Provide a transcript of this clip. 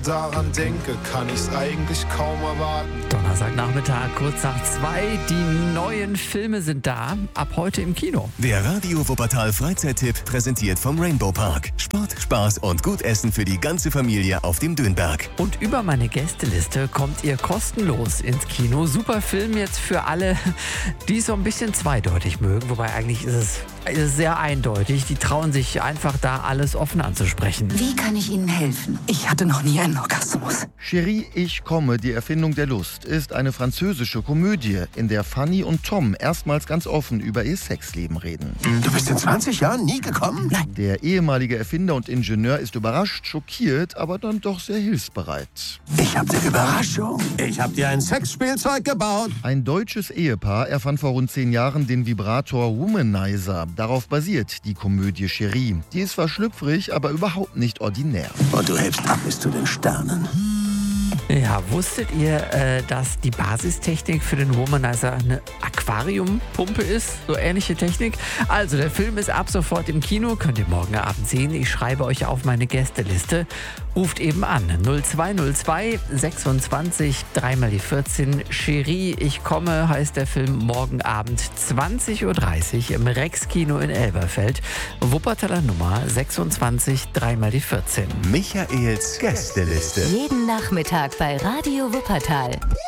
daran denke, kann ich's eigentlich kaum erwarten. Donnerstagnachmittag, kurz nach 2. Die neuen Filme sind da. Ab heute im Kino. Der Radio Wuppertal Freizeittipp präsentiert vom Rainbow Park. Sport, Spaß und gut Essen für die ganze Familie auf dem Dönberg. Und über meine Gästeliste kommt ihr kostenlos ins Kino. Super Film jetzt für alle, die es so ein bisschen zweideutig mögen. Wobei eigentlich ist es sehr eindeutig. Die trauen sich einfach da alles offen anzusprechen. Wie kann ich Ihnen helfen? Ich hatte noch nie einen Orgasmus. Chérie, ich komme, die Erfindung der Lust, ist eine französische Komödie, in der Fanny und Tom erstmals ganz offen über ihr Sexleben reden. Du bist in 20 Jahren nie gekommen? Nein. Der ehemalige Erfinder und Ingenieur ist überrascht, schockiert, aber dann doch sehr hilfsbereit. Ich hab eine Überraschung. Ich hab dir ein Sexspielzeug gebaut. Ein deutsches Ehepaar erfand vor rund 10 Jahren den Vibrator Womanizer. Darauf basiert die Komödie Chérie. Die ist zwar schlüpfrig, aber überhaupt nicht ordinär. Und du hebst ab bis zu den Sternen. Ja, wusstet ihr, dass die Basistechnik für den Womanizer eine Aquariumpumpe ist? So ähnliche Technik. Also, der Film ist ab sofort im Kino. Könnt ihr morgen Abend sehen. Ich schreibe euch auf meine Gästeliste. Ruft eben an. 0202 26 3 mal die 14. Chérie, ich komme, heißt der Film, morgen Abend 20.30 Uhr im Rex-Kino in Elberfeld. Wuppertaler Nummer 26 3 mal die 14. Michaels Gästeliste. Jeden Nachmittag bei Radio Wuppertal.